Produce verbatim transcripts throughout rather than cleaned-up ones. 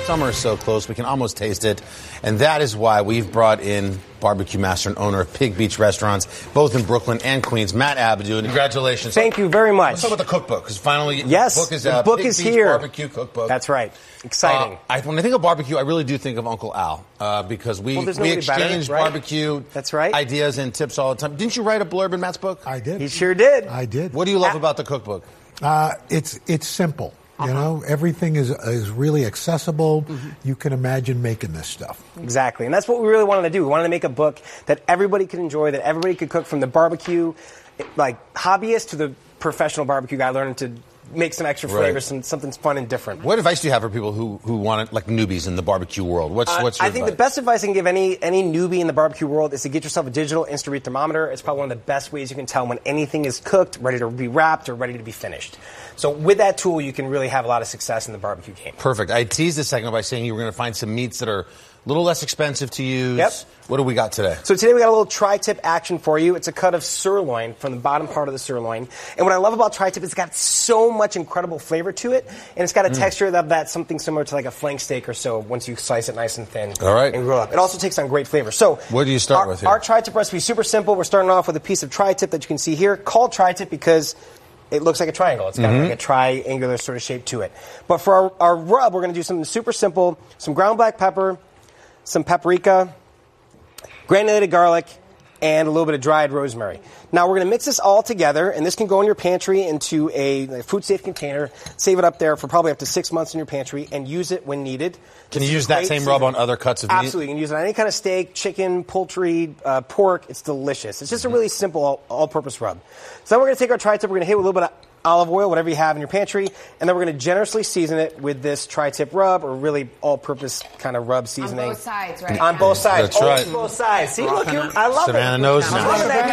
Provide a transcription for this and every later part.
Summer is so close, we can almost taste it. And that is why we've brought in barbecue master and owner of Pig Beach Restaurants, both in Brooklyn and Queens, Matt Abadou. Congratulations. Thank you very much. Let's talk about the cookbook, because finally yes, the book is the out. book Pig is Beach here. Barbecue Cookbook. That's right. Exciting. Uh, I, when I think of barbecue, I really do think of Uncle Al, uh, because we, well, we exchange better, right? barbecue That's right. ideas and tips all the time. Didn't you write a blurb in Matt's book? I did. He sure did. I did. What do you love about the cookbook? Uh, it's it's simple. You uh-huh. know, everything is is really accessible. Mm-hmm. You can imagine making this stuff. Exactly. And that's what we really wanted to do. We wanted to make a book that everybody could enjoy, that everybody could cook, from the barbecue, like, hobbyist to the professional barbecue guy learning to make some extra flavor, right. some something fun and different. What advice do you have for people who, who want it, like newbies in the barbecue world? What's uh, what's your I think advice? the best advice I can give any any newbie in the barbecue world is to get yourself a digital InstaRead thermometer. It's probably one of the best ways you can tell when anything is cooked, ready to be wrapped, or ready to be finished. So with that tool, you can really have a lot of success in the barbecue game. Perfect. I teased this segment by saying you were going to find some meats that are a little less expensive to use. Yep. What do we got today? So today we got a little tri-tip action for you. It's a cut of sirloin from the bottom part of the sirloin. And what I love about tri-tip is it's got so much incredible flavor to it, and it's got a mm. texture of that something similar to like a flank steak or so once you slice it nice and thin. All right. And grill up. It also takes on great flavor. So what do you start our, with here? Our tri-tip recipe is super simple. We're starting off with a piece of tri-tip that you can see here, called tri-tip because it looks like a triangle. It's got mm-hmm. like a triangular sort of shape to it. But for our, our rub, we're going to do something super simple. Some ground black pepper, some paprika, granulated garlic, and a little bit of dried rosemary. Now, we're going to mix this all together, and this can go in your pantry into a, a food-safe container. Save it up there for probably up to six months in your pantry, and use it when needed. Can this you use that same season. rub on other cuts of meat? Absolutely. You can use it on any kind of steak, chicken, poultry, uh, pork. It's delicious. It's just a really simple all- all-purpose rub. So then we're going to take our tri-tip. We're going to hit with a little bit of olive oil, whatever you have in your pantry, and then we're going to generously season it with this tri-tip rub, or really all-purpose kind of rub seasoning. On both sides, right? On both sides. That's right. On both sides. See, look, you're, I love Savannah it. knows now.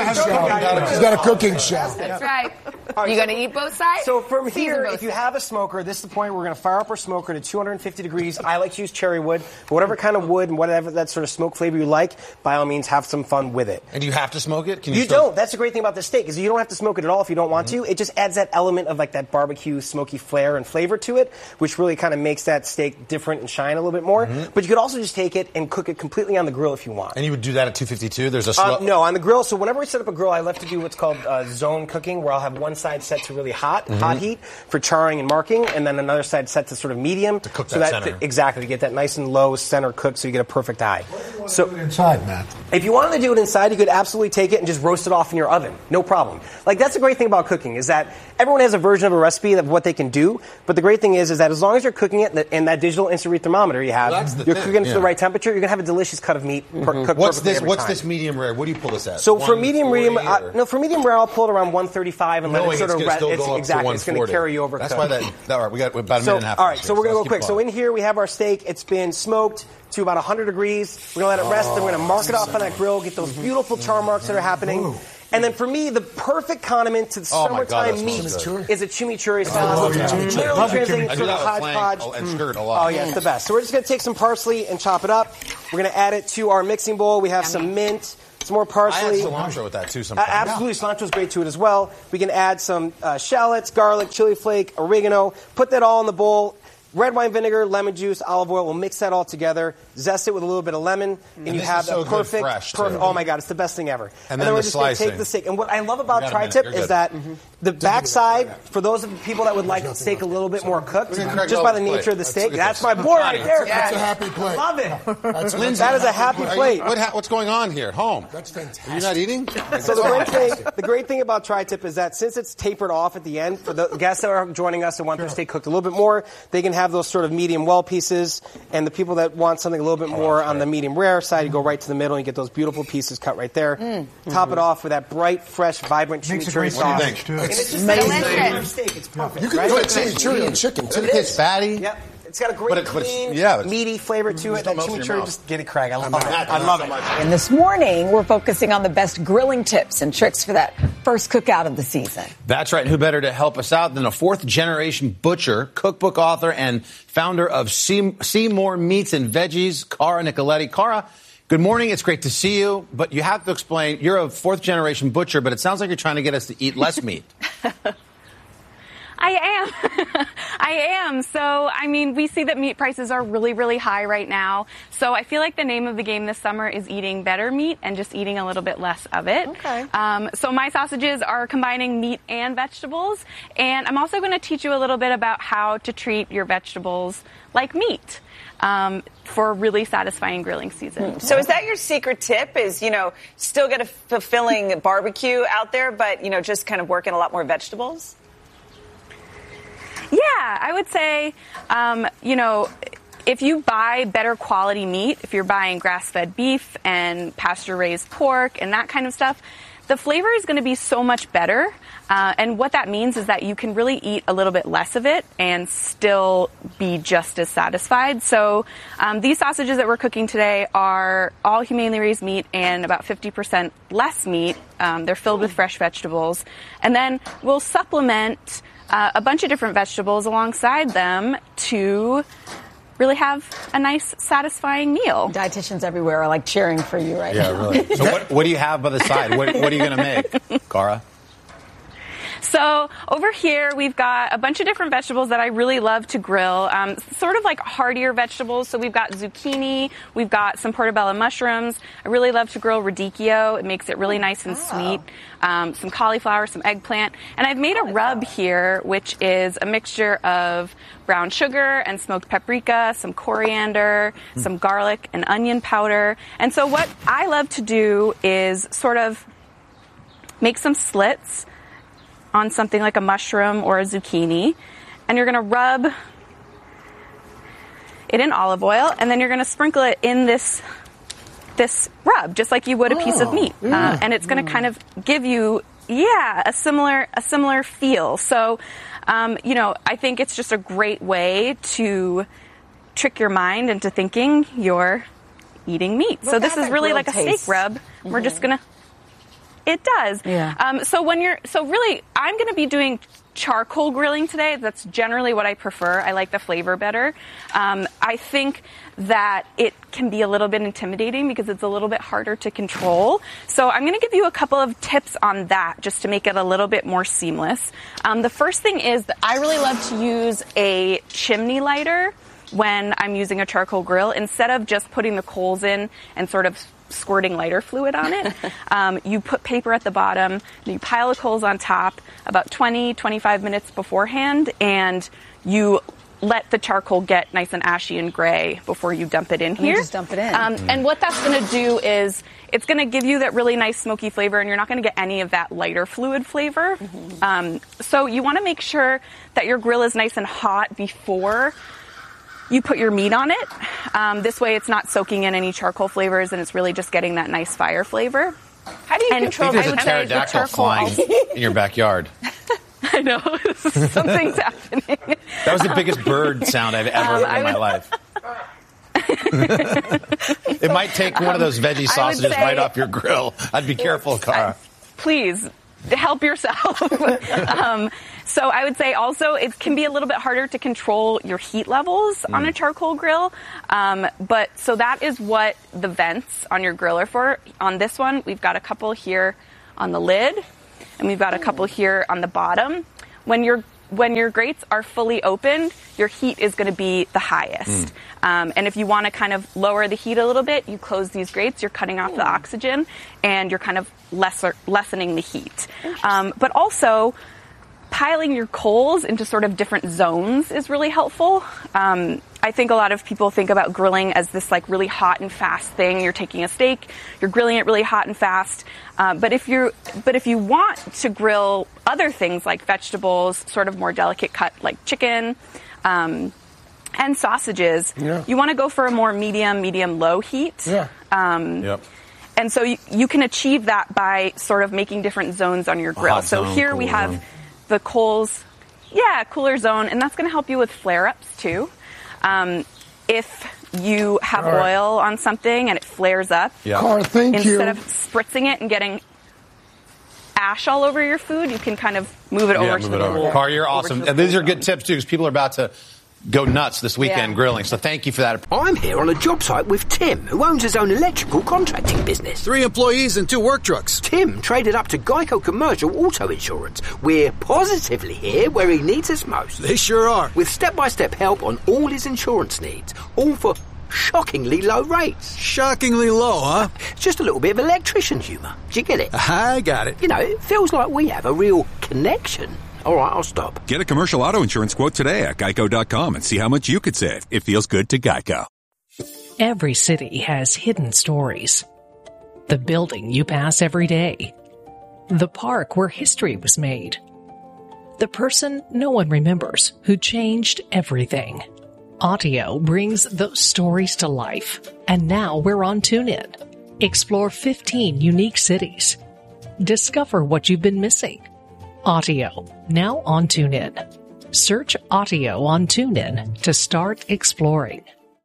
He's got a cooking show. That's right. You going to eat both sides? So from Season here, both if you sides. have a smoker, this is the point where we're going to fire up our smoker to two hundred fifty degrees. I like to use cherry wood, but whatever kind of wood and whatever that sort of smoke flavor you like, by all means, have some fun with it. And do you have to smoke it? Can you You still- don't. That's the great thing about the steak, is you don't have to smoke it at all if you don't want mm-hmm. to. It just adds that element of like that barbecue smoky flair and flavor to it, which really kind of makes that steak different and shine a little bit more. Mm-hmm. But you could also just take it and cook it completely on the grill if you want. And you would do that at two fifty-two? There's a slow... Uh, no, on the grill. So whenever we set up a grill, I love to do what's called uh, zone cooking, where I'll have one side set to really hot, mm-hmm. hot heat for charring and marking, and then another side set to sort of medium. To cook so that that center. Exactly, to get that nice and low center cooked so you get a perfect eye. What do you want so to do inside, Matt? If you wanted to do it inside, you could absolutely take it and just roast it off in your oven. No problem. Like, that's the great thing about cooking, is that everyone has a version of a recipe of what they can do, but the great thing is is that as long as you're cooking it in that digital InstaRead thermometer you have, well, you're thing. cooking it yeah. to the right temperature, you're going to have a delicious cut of meat mm-hmm. per, cooked What's perfectly this every What's time. this medium rare? What do you pull this at? So for medium medium, or? uh, no, for medium rare, I'll pull it around one thirty-five and let Knowing it sort it's of gonna re- still it's, go up exactly. to It's going to carry you over. That's why that. that all right, we got about a so, minute and a half. All right, so we're going to let's go quick. keep So going. in here we have our steak. It's been smoked to about one hundred degrees. We're going to let it rest. Oh, then we're going to mark it off on that grill. Get those beautiful char marks that are happening. Ooh. And then for me, the perfect condiment to Oh my God, summertime that meat smells is a chimichurri Oh, sauce. yeah. Literally Love translating chimichurri. I do sort that of with flank hodgepodge. and skirt a lot. Oh yeah, it's the best. So we're just going to take some parsley and chop it up. We're going to add it to our mixing bowl. We have some mint, some more I parsley. add cilantro with that too Uh, sometimes. absolutely, cilantro's great to it as well. We can add some uh, shallots, garlic, chili flake, oregano. Put that all in the bowl. Red wine vinegar, lemon juice, olive oil. We'll mix that all together. Zest it with a little bit of lemon, and, And you this have is so the good perfect, fresh, perfect. too. Oh my God, it's the best thing ever. And then, then we're the just going to slicing. take the steak. And what I love about You got a minute. tri-tip You're is good. that the backside, for those of the people that would like the steak a little bit more cooked, Look at Craig just by the Lowe's nature plate. of the Let's steak, look at that's this. my boy right there. That's a happy plate. Love it. That's Lindsay, That is a happy Are you- plate. What ha- what's going on here? Home. That's fantastic. Are you not eating? So the great thing, the great thing about tri-tip is that since it's tapered off at the end, for the guests that are joining us and want their steak cooked a little bit more, they can have those sort of medium well pieces. And the people that want something a little bit more on the medium rare side, you go right to the middle and you get those beautiful pieces cut right there. Mm. Top it off with that bright, fresh, vibrant Makes a chimichurri great sauce. sandwich, too. And it's just Amazing. delicious. Steak. It's perfect. You can right? do it chimichurri and chicken too. It's fatty. Yep. It's got a great, But it- but it's- clean, yeah, it's- meaty flavor to it. That melts in your chimichurri, mouth. just get it, Craig. I love I'm it. not- I love it. And this morning, we're focusing on the best grilling tips and tricks for that first cookout of the season. That's right. Who better to help us out than a fourth-generation butcher, cookbook author, and founder of See, See More Meats and Veggies, Cara Nicoletti. Cara, good morning. It's great to see you. But you have to explain, you're a fourth-generation butcher, but it sounds like you're trying to get us to eat less meat. I am. I am. So, I mean, we see that meat prices are really, really high right now. So I feel like the name of the game this summer is eating better meat and just eating a little bit less of it. Okay. Um, so my sausages are combining meat and vegetables. And I'm also going to teach you a little bit about how to treat your vegetables like meat. Um, for a really satisfying grilling season. So is that your secret tip, is, you know, still get a fulfilling barbecue out there, but, you know, just kind of work in a lot more vegetables? Yeah, I would say, um, you know, if you buy better quality meat, if you're buying grass-fed beef and pasture-raised pork and that kind of stuff, the flavor is going to be so much better. Uh, and what that means is that you can really eat a little bit less of it and still be just as satisfied. So um, these sausages that we're cooking today are all humanely raised meat and about fifty percent less meat. Um, they're filled with fresh vegetables. And then we'll supplement uh, a bunch of different vegetables alongside them to really have a nice, satisfying meal. Dietitians everywhere are like cheering for you right Yeah, now. really. So what, what do you have by the side? What, what are you going to make, Cara? So over here, we've got a bunch of different vegetables that I really love to grill, um, sort of like heartier vegetables. So we've got zucchini, we've got some portobello mushrooms. I really love to grill radicchio. It makes it really nice and sweet. Um, some cauliflower, some eggplant. And I've made a rub here, which is a mixture of brown sugar and smoked paprika, some coriander, mm. some garlic and onion powder. And so what I love to do is sort of make some slits on something like a mushroom or a zucchini, and you're going to rub it in olive oil, and then you're going to sprinkle it in this this rub, just like you would a piece of meat, uh, and it's going to kind of give you, yeah, a similar a similar feel. So, um, you know, I think it's just a great way to trick your mind into thinking you're eating meat. Look so this how is that really grill like a tastes. steak rub. Mm-hmm. We're just going to. It does. Yeah. Um, so when you're, so really, I'm going to be doing charcoal grilling today. That's generally what I prefer. I like the flavor better. Um, I think that it can be a little bit intimidating because it's a little bit harder to control. So I'm going to give you a couple of tips on that just to make it a little bit more seamless. Um, the first thing is that I really love to use a chimney lighter when I'm using a charcoal grill instead of just putting the coals in and sort of squirting lighter fluid on it. Um, you put paper at the bottom, you pile the coals on top about twenty, twenty-five minutes beforehand, and you let the charcoal get nice and ashy and gray before you dump it in here. You just dump it in. Um, mm. And what that's going to do is it's going to give you that really nice smoky flavor, and you're not going to get any of that lighter fluid flavor. Mm-hmm. Um, so you want to make sure that your grill is nice and hot before you put your meat on it. Um, this way it's not soaking in any charcoal flavors, and it's really just getting that nice fire flavor. How do you and control I think there's a the pterodactyl flying in your backyard. I know. Something's happening. That was the biggest bird sound I've ever Um, heard in my life. It might take one of those veggie sausages say- right off your grill. I'd be careful, Cara. Please help yourself. um, so I would say also it can be a little bit harder to control your heat levels mm. on a charcoal grill. Um, but so that is what the vents on your grill are for. On this one, we've got a couple here on the lid, and we've got a couple here on the bottom. When your when your grates are fully open, your heat is going to be the highest. Mm. Um, and if you want to kind of lower the heat a little bit, you close these grates, you're cutting off mm. the oxygen, and you're kind of lesser, lessening the heat. Um, but also, piling your coals into sort of different zones is really helpful. Um, I think a lot of people think about grilling as this like really hot and fast thing. You're taking a steak, you're grilling it really hot and fast. Uh, but if you but if you want to grill other things like vegetables, sort of more delicate cut like chicken, um, and sausages, yeah. you want to go for a more medium, medium low heat. Yeah. Um, yep. And so you, you can achieve that by sort of making different zones on your grill. Hot So zone, here cool we have zone. the coals, yeah, cooler zone, and that's going to help you with flare-ups too. Um, if you have All right. oil on something and it flares up, Yeah. Cara, thank instead you. of spritzing it and getting ash all over your food, you can kind of move it Yeah, over move to it the over. cool. Car, you're over awesome. to the And these cool are good zone. tips, too, because people are about to go nuts this weekend Yeah. grilling. So thank you for that. I'm here on a job site with Tim, who owns his own electrical contracting business. Three employees and two work trucks. Tim traded up to Geico Commercial Auto Insurance. We're positively here where he needs us most. They sure are. With step-by-step help on all his insurance needs, all for shockingly low rates. Shockingly low, huh? It's just a little bit of electrician humour. Do you get it? I got it. You know, it feels like we have a real connection. All right, I'll stop. Get a commercial auto insurance quote today at geico dot com and see how much you could save. It feels good to Geico. Every city has hidden stories. The building you pass every day. The park where history was made. The person no one remembers who changed everything. Audio brings those stories to life. And now we're on TuneIn. Explore fifteen unique cities. Discover what you've been missing. Audio, now on TuneIn. Search Audio on TuneIn to start exploring.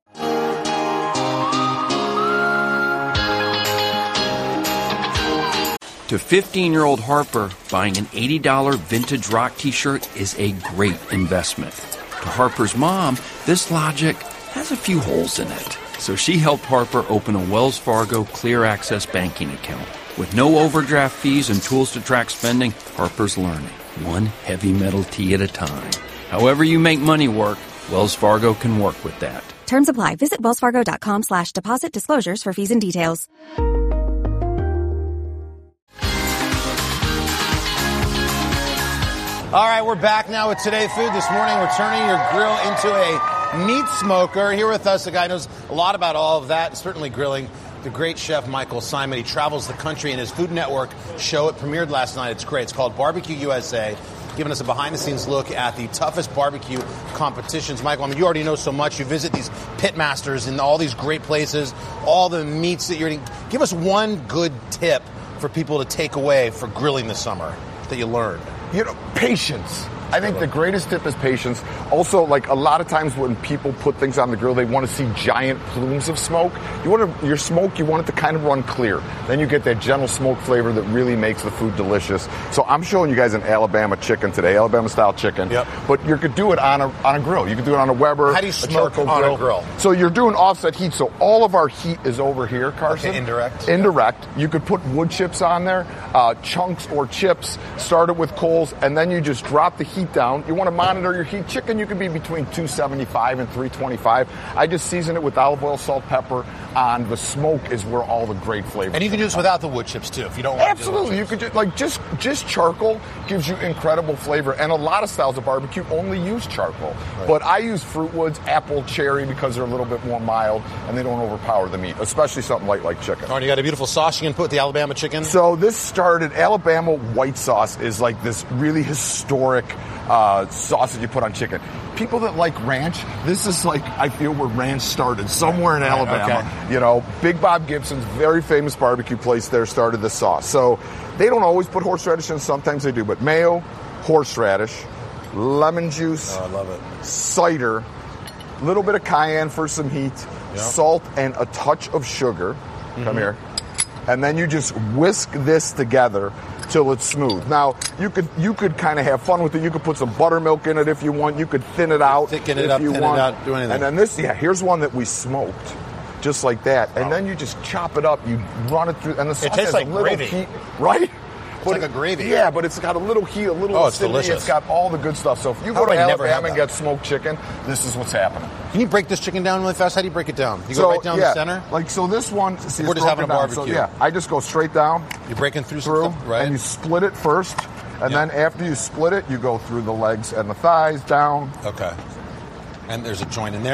To fifteen-year-old Harper, buying an eighty dollars vintage rock t-shirt is a great investment. To Harper's mom, this logic has a few holes in it. So she helped Harper open a Wells Fargo Clear Access banking account. With no overdraft fees and tools to track spending, Harper's learning, one heavy metal tea at a time. However you make money work, Wells Fargo can work with that. Terms apply. Visit wellsfargo.com slash deposit disclosures for fees and details. All right, we're back now with Today Food. This morning, we're turning your grill into a meat smoker. Here with us, a guy who knows a lot about all of that, certainly grilling, the great chef Michael Symon. He travels the country in his Food Network show. It premiered last night. It's great. It's called Barbecue U S A, giving us a behind-the-scenes look at the toughest barbecue competitions. Michael, I mean, you already know so much. You visit these pit masters in all these great places, all the meats that you're eating. Give us one good tip for people to take away for grilling this summer that you learned. You know, patience. I think the greatest tip is patience. Also, like a lot of times when people put things on the grill, they want to see giant plumes of smoke. You want to, your smoke, you want it to kind of run clear. Then you get that gentle smoke flavor that really makes the food delicious. So I'm showing you guys an Alabama chicken today, Alabama style chicken. Yep. But you could do it on a on a grill. You could do it on a Weber. How do you smoke a charcoal on grill. a grill? So you're doing offset heat. So all of our heat is over here, Carson. Okay, indirect. Indirect. You could put wood chips on there, uh, chunks or chips. Start it with coals, and then you just drop the heat down. You want to monitor your heat. Chicken, you can be between two seventy-five and three twenty-five. I just season it with olive oil, salt, pepper. On the smoke is where all the great flavor. And you can do this without the wood chips too, if you don't want Absolutely, to. you could just, like just just charcoal gives you incredible flavor, and a lot of styles of barbecue only use charcoal. Right. But I use fruit woods, apple, cherry because they're a little bit more mild and they don't overpower the meat, especially something light like chicken. All right, you got a beautiful sauce you can put with the Alabama chicken. So this started Alabama white sauce is like this really historic uh, sauce that you put on chicken. People that like ranch, this is like, I feel where ranch started, somewhere in right, Alabama. okay. You know, Big Bob Gibson's very famous barbecue place there started this sauce. So they don't always put horseradish in, sometimes they do, but mayo, horseradish, lemon juice, oh, I love it. cider, a little bit of cayenne for some heat, yep. salt, and a touch of sugar. Mm-hmm. Come here. And then you just whisk this together till it's smooth. Now, you could you could kind of have fun with it. You could put some buttermilk in it if you want. You could thin it out Thicken if it up, you thin want. it out, do anything. And then this, yeah, here's one that we smoked, just like that. And oh. then you just chop it up. You run it through, and the sauce it tastes has like a little gravy. heat, right? It's like a gravy. Yeah, but it's got a little heat, a little oh, it's acidity. delicious. It's got all the good stuff. So if you How go to I never Alabama and that? get smoked chicken, this is what's happening. Can you break this chicken down really fast? How do you break it down? You so, go right down yeah, the center? Like, so this one, see, we're it's just having a down. barbecue. So, yeah, I just go straight down. You're breaking through, through some stuff, right? And you split it first. And yeah. then after you split it, you go through the legs and the thighs down. Okay. And there's a joint in there.